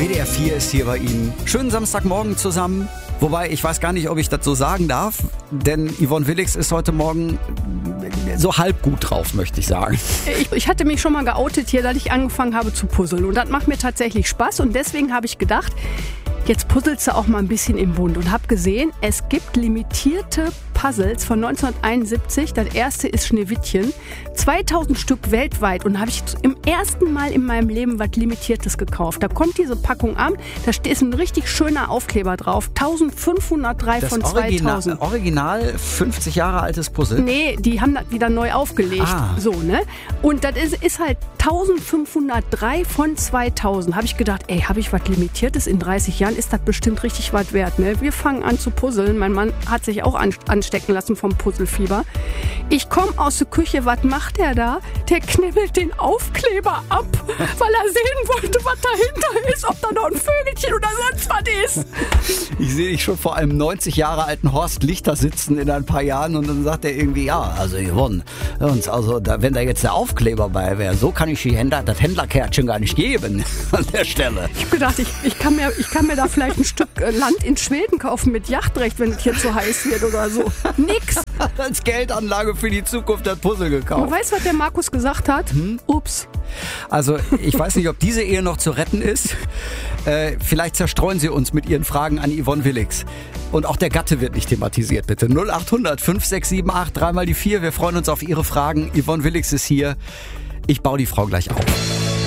WDR 4 ist hier bei Ihnen. Schönen Samstagmorgen zusammen. Wobei, ich weiß gar nicht, ob ich das so sagen darf, denn Yvonne Willix ist heute Morgen so halb gut drauf, möchte ich sagen. Ich hatte mich schon mal geoutet hier, dass ich angefangen habe zu puzzeln. Und das macht mir tatsächlich Spaß. Und deswegen habe ich gedacht, jetzt puzzelst du auch mal ein bisschen im Bund. Und habe gesehen, es gibt limitierte Puzzles von 1971. Das erste ist Schneewittchen. 2000 Stück weltweit. Und da habe ich im ersten Mal in meinem Leben was Limitiertes gekauft. Da kommt diese Packung an, da ist ein richtig schöner Aufkleber drauf. 1503 von 2000. Original 50 Jahre altes Puzzle? Nee, die haben das wieder neu aufgelegt. So, ne? Und das ist halt 1503 von 2000. Habe ich gedacht, habe ich was Limitiertes in 30 Jahren? Ist das bestimmt richtig was wert, ne? Wir fangen an zu puzzeln. Mein Mann hat sich auch anstecken lassen vom Puzzelfieber. Ich komme aus der Küche, was macht der da? Der knibbelt den Aufkleber ab, weil er sehen wollte, was dahinter ist, ob da noch ein Vögelchen oder sonst was ist. Ich sehe dich schon vor einem 90 Jahre alten Horst Lichter sitzen in ein paar Jahren und dann sagt er irgendwie, ja, also Yvonne, wenn da jetzt der Aufkleber bei wäre, so kann ich das Händlerkärtchen gar nicht geben an der Stelle. Ich habe gedacht, ich kann mir da vielleicht ein Stück Land in Schweden kaufen mit Yachtrecht, wenn es hier zu heiß wird oder so. Nix. Als Geldanlage für die Zukunft das Puzzle gekauft. Du weißt, was der Markus gesagt hat? Ups. Also ich weiß nicht, ob diese Ehe noch zu retten ist. Vielleicht zerstreuen Sie uns mit Ihren Fragen an Yvonne Willix. Und auch der Gatte wird nicht thematisiert, bitte. 0800 5678 3 mal die 4. Wir freuen uns auf Ihre Fragen. Yvonne Willix ist hier. Ich baue die Frau gleich auf.